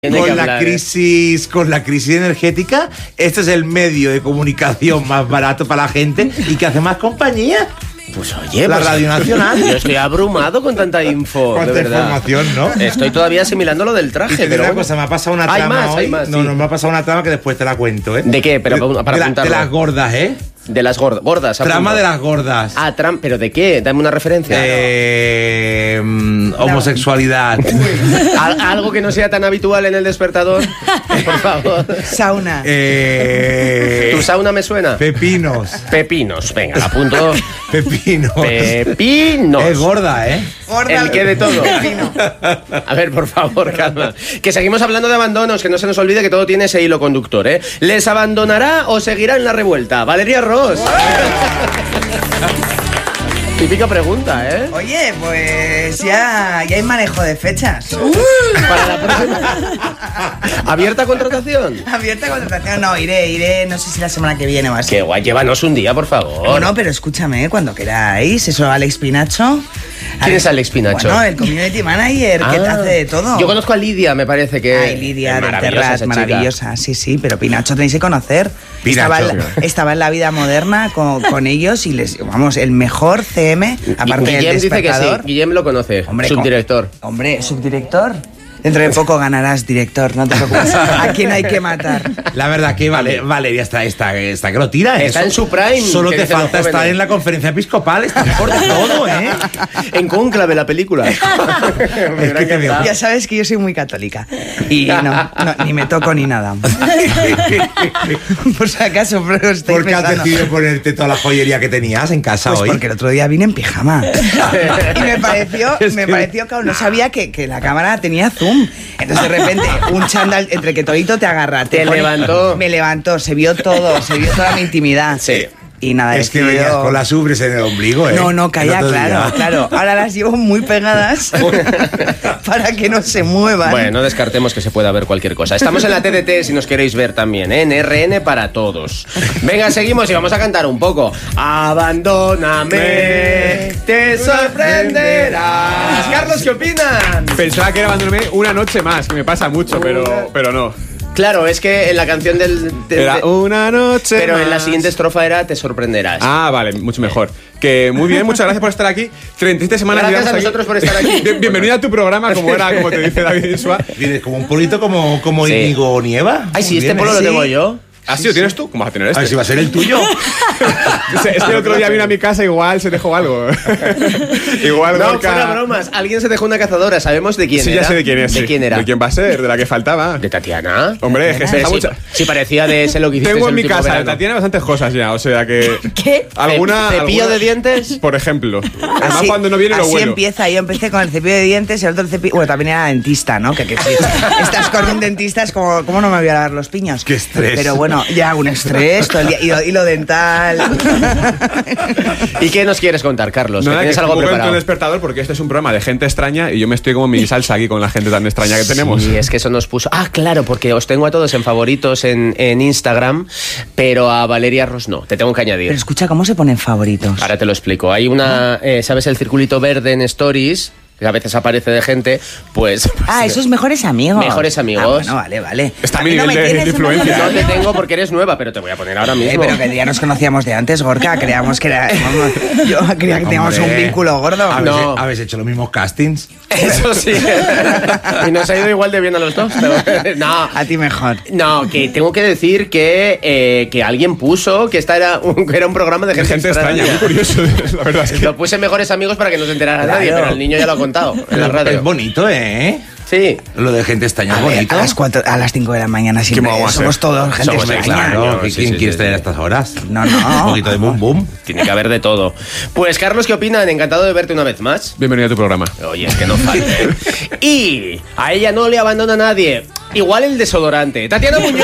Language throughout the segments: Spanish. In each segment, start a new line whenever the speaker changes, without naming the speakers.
Con la crisis energética, este es el medio de comunicación más barato para la gente y que hace más compañía.
Pues oye,
la Radio Nacional.
Yo estoy abrumado con tanta info,
Cuánta
de verdad.
Información, ¿no?
Estoy todavía asimilando lo del traje, pero
una cosa, me ha pasado una trama hoy.
Hay más,
no, me ha pasado una trama que después te la cuento, ¿eh?
¿De qué? Pero para
de las gordas, ¿eh?
De las gordas.
Trama de las gordas.
Ah, ¿pero de qué? Dame una referencia.
Homosexualidad.
Algo que no sea tan habitual en El Despertador, por favor.
Sauna.
¿Tu sauna me suena?
Pepinos.
Pepinos, venga, la apunto.
Pepinos.
Pepinos.
Es gorda, ¿eh?
El que de todo. A ver, por favor, calma. Que seguimos hablando de abandonos, que no se nos olvide que todo tiene ese hilo conductor, ¿eh? ¿Les abandonará o seguirá en la revuelta? Valeria Ross. Típica pregunta, ¿eh?
Oye, pues ya hay manejo de fechas.
Para la próxima. ¿Abierta contratación?
Abierta contratación, no, iré, no sé si la semana que viene o así.
Qué guay, llévanos un día, por favor.
Bueno, pero escúchame, cuando queráis, eso, Alex Pinacho.
¿Quién es Alex Pinacho?
Bueno, el community manager, que te hace de todo.
Yo conozco a Lidia, me parece que...
Ay, Lidia del Terrat, maravillosa, sí, pero Pinacho tenéis que conocer. Estaba en La Vida Moderna con ellos y vamos, el mejor CM, aparte del Despertador.
Guillem dice que sí, Guillem lo conoce, subdirector.
Subdirector. Dentro de poco ganarás director, no te preocupes. ¿A quién hay que matar?
La verdad que Valeria está que lo tira.
Está en su prime.
Solo te falta estar en la conferencia episcopal. Está mejor de todo, ¿eh?
En Cónclave, la película.
Es que te veo.
Ya sabes que yo soy muy católica. Y no, ni me toco ni nada. Por si acaso, pero estoy
¿Por qué has decidido ponerte toda la joyería que tenías en casa hoy?
Porque el otro día vine en pijama. Y me pareció, claro, no sabía que la cámara tenía zoom. Entonces de repente un chándal entre que todito te agarra, me levantó, se vio toda mi intimidad.
Sí.
Y nada,
es que veías con las ubres en el ombligo, ¿eh?
No, calla, claro. Ahora las llevo muy pegadas para que no se muevan.
Bueno, no descartemos que se pueda ver cualquier cosa. Estamos en la TDT si nos queréis ver también, ¿eh? En RN para todos. Venga, seguimos y vamos a cantar un poco. Abandóname, te sorprenderás. Carlos, ¿qué opinan?
Pensaba que era abandonarme una noche más, que me pasa mucho, pero no.
Claro, es que en la canción
era una noche
pero
más.
En la siguiente estrofa era te sorprenderás.
Ah, vale, mucho mejor. Que muy bien, muchas gracias por estar aquí. 37 semanas.
Gracias a nosotros por estar aquí.
Bienvenida a tu programa, como te dice David Insua.
Vienes como un polito como sí. Íñigo Nieva.
Ay, sí, este polo lo tengo yo.
¿Ah, sí, lo tienes tú? ¿Cómo vas a tener este?
A ver si va a ser el tuyo.
Es que el otro día vino a mi casa, igual se dejó algo. Igual
no, fuera bromas. Alguien se dejó una cazadora. ¿Sabemos de quién era?
Sí, ya sé de quién es.
¿De quién era?
¿De quién va a ser? ¿De la que faltaba?
¿De Tatiana?
Hombre, es que se deja mucha...
Sí, parecía de ese lo que hiciste.
Tengo en mi casa de Tatiana bastantes cosas ya, o sea que...
¿Qué?
¿Cepillo de dientes?
Por ejemplo. Además, cuando no viene lo
así
bueno.
empieza. Yo empecé con el cepillo de dientes, el otro cepillo... Bueno, también era dentista, ¿no? Que sí. Estás con un dentista, es como... ¿Cómo no me voy a lavar los piños?
¡Qué estrés!
Pero bueno, ya un estrés todo el día. Hilo dental.
¿Y qué nos quieres contar, Carlos?
No,
¿Tienes algo preparado?
El Despertador, porque este es un programa de gente extraña y yo me estoy como mi salsa aquí con la gente tan extraña que tenemos.
Sí, es que eso nos puso... Ah, claro, porque os tengo a todos en favoritos en Instagram, pero a Valeria Ross no, te tengo que añadir.
Pero escucha, ¿cómo se ponen favoritos?
Ahora te lo explico. Hay una... ¿sabes el circulito verde en Stories? Que a veces aparece de gente, pues
esos mejores amigos.
Mejores amigos.
Bueno, vale.
Está a mi nivel de influencia.
No te tengo porque eres nueva, pero te voy a poner ahora mismo.
Pero que ya nos conocíamos de antes, Gorka. Creíamos que era... yo creía que teníamos un vínculo gordo.
¿Habéis hecho los mismos castings?
Eso sí. Y nos ha ido igual de bien a los dos. Pero, no.
A ti mejor.
No, que tengo que decir que alguien puso que era un programa de gente
extraña. Muy curioso, la verdad es que...
Lo puse mejores amigos para que no se enterara nadie, pero el niño ya lo ha contado en la radio.
Es bonito, ¿eh?
Sí.
Lo de gente extraña es bonito.
A las 5 de la mañana siempre somos todos gente extraña.
Claro, ¿quién quieres tener a estas horas?
No.
Un poquito de boom boom.
Tiene que haber de todo. Pues, Carlos, ¿qué opinan? Encantado de verte una vez más.
Bienvenido a tu programa.
Oye, es que no falte. Y a ella no le abandona nadie. Igual el desodorante. ¡Tatiana Muñoz!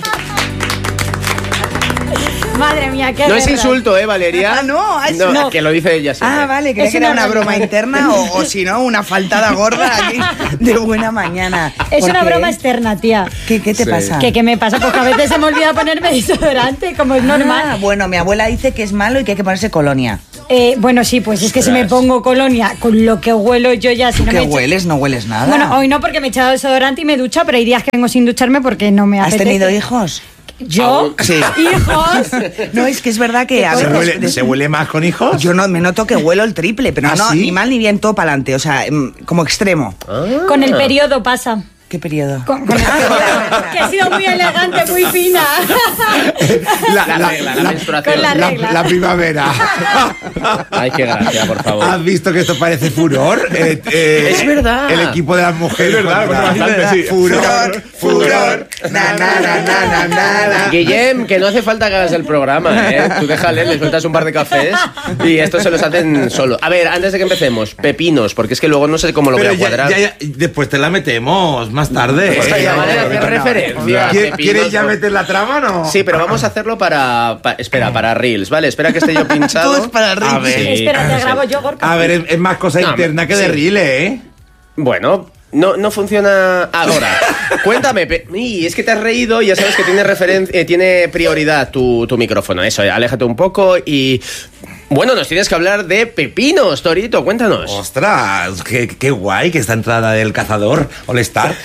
Madre mía, qué
No es insulto, ¿Valeria?
No,
que lo dice ella siempre.
Vale, creía que era una broma interna o si no, una faltada gorda aquí de buena mañana.
Es una broma externa, tía.
¿Qué te pasa?
¿Qué me pasa? Porque a veces se me olvida ponerme desodorante, como es normal.
Bueno, mi abuela dice que es malo y que hay que ponerse colonia.
Bueno, sí, pues es que si me pongo colonia, con lo que huelo yo ya... Si
¿Tú
no
qué
me echo-
hueles? No hueles nada.
Bueno, hoy no porque me he echado desodorante y me ducha, pero hay días que vengo sin ducharme porque no me
¿Has
apetece.
tenido hijos?
¿Yo?
Sí.
¿Hijos?
No, es que es verdad que a veces...
¿Se huele más con hijos?
Yo no me noto que huelo el triple, pero
¿Ah,
no,
sí?
ni mal ni bien, todo para adelante, o sea, como extremo.
Con el periodo pasa.
¿Qué periodo?
Con el que ha sido muy elegante, muy fina.
La regla, la menstruación.
Con la regla.
La primavera.
Ay, qué gracia, por favor.
¿Has visto que esto parece furor?
Es verdad.
El equipo de las mujeres.
Es verdad,
contra-
bastante, sí.
Furor. Na, na, na, na, na, na, na.
Guillem, que no hace falta que hagas el programa, ¿eh? Tú déjale, le sueltas un par de cafés y estos se los hacen solo. A ver, antes de que empecemos, pepinos, porque es que luego no sé cómo lo voy
Pero
a cuadrar.
ya, después te la metemos más tarde.
Pues ya vale hacer referencia.
¿Quieres ya meter la trama o no?
Sí, pero vamos a hacerlo espera, para Reels, ¿vale? Espera que esté yo pinchado.
Todo es para Reels.
A ver.
Sí.
Espera, te grabo yo, Gorka.
A ver, es más cosa
No,
interna que de
sí.
rile, ¿eh?
Bueno, no funciona ahora. Cuéntame, es que te has reído y ya sabes que tiene prioridad tu micrófono. Eso, aléjate un poco y... Bueno, nos tienes que hablar de pepinos, Torito, cuéntanos.
Ostras, qué guay que esta entrada del cazador, All Star.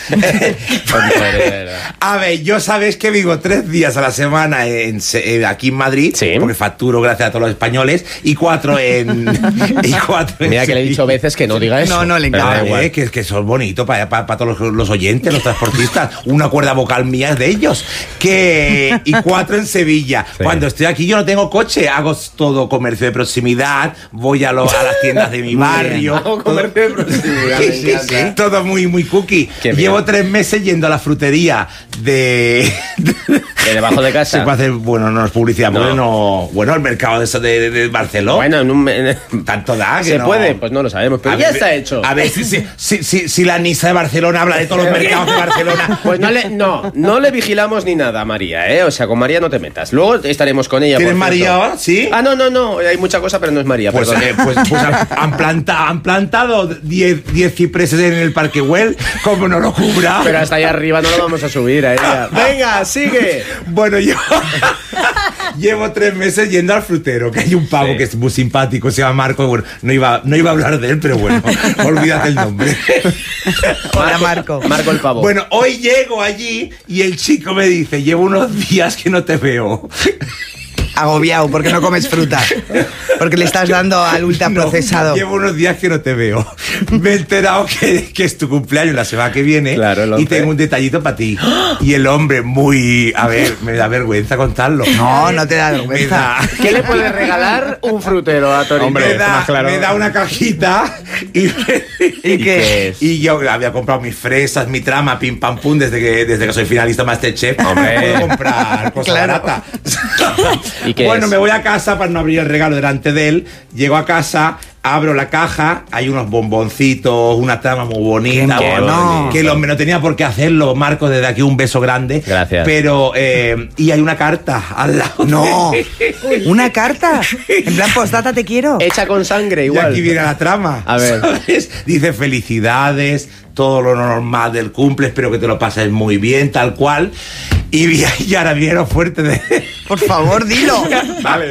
A ver, yo sabes que vivo 3 días a la semana aquí en Madrid,
Sí.
porque facturo gracias a todos los españoles, y 4 en...
Mira que le he dicho veces que no diga eso.
No, le
Pero
encanta.
da igual.
Que son bonitos para todos los oyentes, los transportistas. Una cuerda vocal mía es de ellos. Y 4 en Sevilla.
Sí.
Cuando estoy aquí yo no tengo coche, hago todo comercio de proximidad, voy a las tiendas de mi barrio.
Hago comercio de proximidad, me
Sí,
encanta.
sí, todo muy cookie.
Qué bien.
Llevo 3 meses yendo a la frutería
¿De debajo de casa?
Se puede hacer, bueno, no es publicidad,
No.
porque no. Bueno, el mercado de Barcelona.
Bueno,
Tanto da que
¿se
no.
puede? Pues no lo sabemos, pero
A
ya
ver,
está hecho.
A ver si la NISA de Barcelona habla de todos los mercados de Barcelona.
Pues no le vigilamos ni nada a María, ¿eh? O sea, con María no te metas. Luego estaremos con ella.
¿Tienes
por cierto.
María ahora? ¿Sí?
Ah, no, hay mucha cosa, pero no es María,
Pues,
perdón.
pues han plantado 10 cipreses en el Parque Güell, como no lo cubra.
Pero hasta allá arriba no lo vamos a subir a ella. Venga, sigue.
Bueno, yo llevo 3 meses yendo al frutero, que hay un pavo
Sí.
que es muy simpático, se llama Marco. Bueno, no iba a hablar de él, pero bueno, olvídate el nombre.
Hola, Marco.
Marco el pavo.
Bueno, hoy llego allí y el chico me dice, llevo unos días que no te veo.
Agobiado porque no comes fruta. Porque le estás dando al ultraprocesado.
No, llevo unos días que no te veo. Me he enterado que es tu cumpleaños la semana que viene.
Claro, el
y
11.
tengo un detallito para ti. Y el hombre muy... A ver, me da vergüenza contarlo.
No te da
Me
vergüenza.
da...
¿Qué le puede regalar un frutero a Torito?
Hombre,
me
está más claro.
da una cajita y
¿Y qué?
es?
yo había comprado mis fresas, mi trama, pim pam pum, desde que soy finalista Masterchef.
Hombre.
Puedo comprar cosas
Claro.
baratas.
¿Y qué
Bueno,
es?
me voy a casa para no abrir el regalo delante de él. Llego a casa, abro la caja, hay unos bomboncitos, una trama muy bonita.
Qué mono.
Que el hombre no tenía por qué hacerlo, Marco, desde aquí un beso grande.
Gracias.
Pero, y hay una carta al lado.
No. ¿Una carta? En plan, postdata, te quiero.
Hecha con sangre,
Y
igual.
aquí viene la trama.
A ver.
¿Sabes? Dice felicidades, todo lo normal del cumple, espero que te lo pases muy bien, tal cual. Y ahora viene lo fuerte de...
Por favor, dilo.
Vale.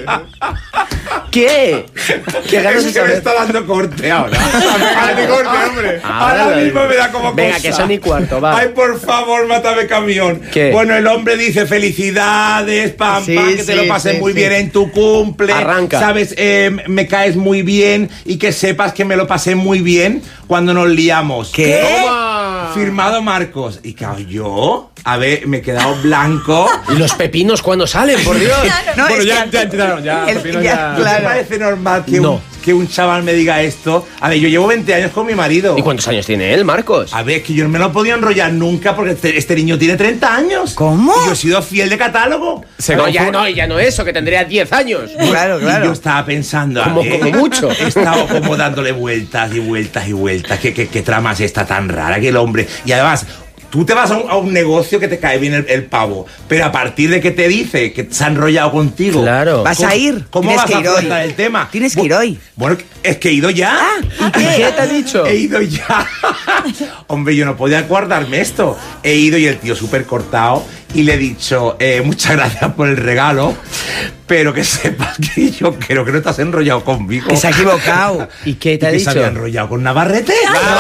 ¿Qué? ¿Qué ganas de
Es que me
saber?
está dando corte ahora.
Pégate corte, hombre.
Ahora
lo
mismo
digo.
me da como
Venga,
cosa.
que son y cuarto, va.
Ay, por favor, mátame camión.
¿Qué?
Bueno, el hombre dice felicidades, pam,
Sí,
pam, que te
sí,
lo pases
sí,
muy
sí.
bien en tu cumple.
Arranca.
Sabes, me caes muy bien y que sepas que me lo pasé muy bien cuando nos liamos.
¿Qué?
Toma.
Firmado Marcos. Y claro, yo, a ver, me he quedado blanco.
¿Y los pepinos cuándo salen, por Dios?
No,
Bueno,
es
ya
que-
entraron, ya.
El-
Pepino
ya,
ya-
¿No
claro.
te parece normal que,
No.
que un chaval me diga esto? A ver, yo llevo 20 años con mi marido.
¿Y cuántos años tiene él, Marcos?
A ver, es que yo no me lo podía enrollar nunca porque este niño tiene 30 años.
¿Cómo?
Y yo he sido fiel de catálogo.
No, ya no eso, que tendría 10 años.
Claro,
Y yo
claro.
estaba pensando, a
Como
ver,
mucho.
he estado como dándole vueltas y vueltas y vueltas. ¿Qué trama es esta tan rara que el hombre? Y además, tú te vas a un negocio que te cae bien el pavo, pero a partir de que te dice que se ha enrollado contigo.
Claro.
Vas a ir.
¿Cómo
Tienes
vas
que
a
ir hoy.
afrontar el tema?
Tienes que ir hoy.
Bueno, es que he ido ya.
¿Y qué?
¿Qué te ha dicho?
He ido ya. Hombre, yo no podía guardarme esto. He ido y el tío súper cortado. y le he dicho, muchas gracias por el regalo, pero que sepas que yo creo que no estás enrollado conmigo.
Que se ha equivocado.
¿Y qué te ha
que
dicho?
se había enrollado con Navarrete.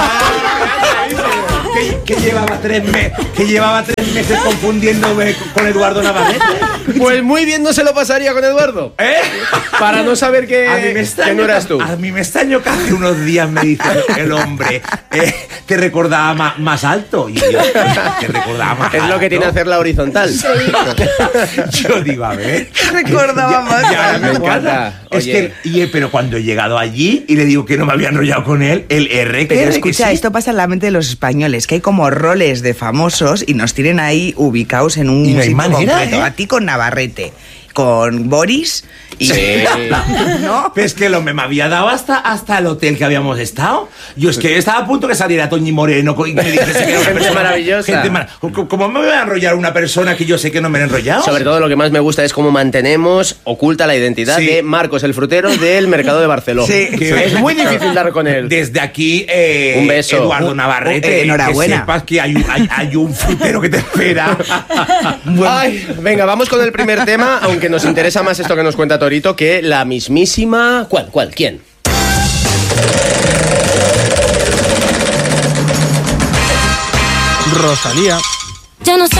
Que llevaba 3 meses confundiéndome con Eduardo Navarrete.
Pues muy bien no se lo pasaría con Eduardo. Para no saber que no eras tú.
A mí me extrañó que hace unos días me dice el hombre, te recordaba más alto. Y yo, te recordaba más alto.
Es lo que tiene hacer la horizontal.
Yo digo, a ver.
Recordaba más
Ya me
Me
encanta.
encanta.
Es
Oye.
que, pero cuando he llegado allí y le digo que no me había enrollado con él, el R que
Pero
R,
escucha,
que sí.
esto pasa en la mente de los españoles, que hay como roles de famosos y nos tienen ahí ubicados en un
Y no hay
sitio
manera,
concreto. A ti con Navarrete, con Boris y...
Sí.
¿No?
Pero es que el hombre me había dado hasta el hotel que habíamos estado. Yo es que estaba a punto que saliera Toñi Moreno y me dijese que era una
Gente
persona
maravillosa.
¿Cómo me voy a enrollar una persona que yo sé que no me he enrollado?
Sobre todo lo que más me gusta es cómo mantenemos oculta la identidad
Sí.
de Marcos el frutero del mercado de Barcelona.
Sí.
Que es muy difícil dar con él.
Desde aquí,
Un beso.
Eduardo Navarrete.
enhorabuena.
Que sepas que hay un frutero que te espera.
Ay, venga, vamos con el primer tema, aunque nos interesa más esto que nos cuenta Torito que la mismísima... ¿Cuál? ¿Quién?
Rosalía.
Yo no sé